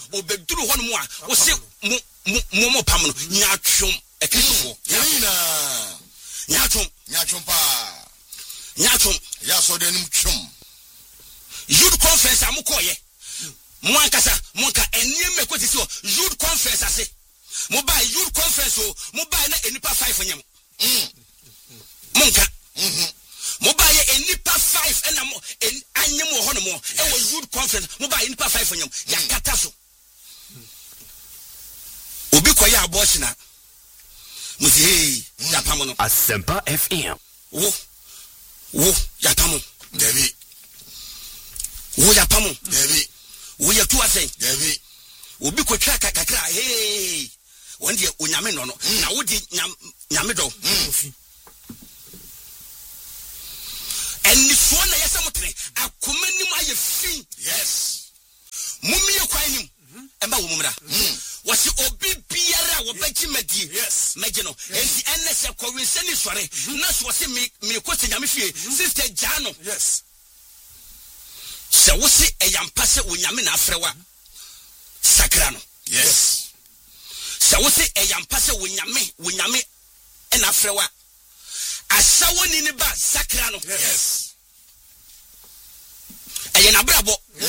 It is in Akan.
obeduru ho no mu a wo se mo pam no nya twom ekesofo nya twom pa nya twom ya so de nim twom youth conference amukoye mo ankasa mo ka eniem mekoti si youth conference ase mo buy youth conference o mo buy na enipa 5 nyam monka mo buy enipa 5 ena mo anyem ho no mo e wo youth conference mo buy enipa 5 nyam ya kata so obi koye abortion mo si hey ya pam no Asempa FM wo ya pam David wo ya pam David wo ya tu asen David obi ko twa kakra hey won de onyame no na wo di nyame do enni so na yesa motre akomanim aye fin yes mumie kwanim emba wo mumra wasi obi biara wo bagi madi yes meje no enti ennese kwawinse ni sore na so wasi me ko nyame fie sister Jano yes se wo se eyampa se onyame na afrewa sakra no yes se wo se eyampa se wonyame ena afrewa asawo ni ne ba sakra no yes eye na brabo